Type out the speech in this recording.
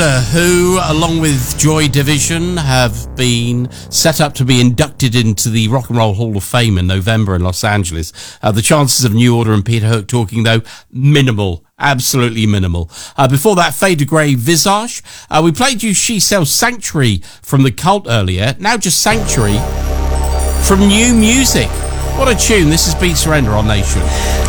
Who, along with Joy Division, have been set up to be inducted into the Rock and Roll Hall of Fame in November in Los Angeles. The chances of New Order and Peter Hook talking, though, minimal. Absolutely minimal. Before that, Fade to Grey, Visage. We played you She Sells Sanctuary from The Cult earlier. Now just Sanctuary from New Music. What a tune. This is Beat Surrender on Nation.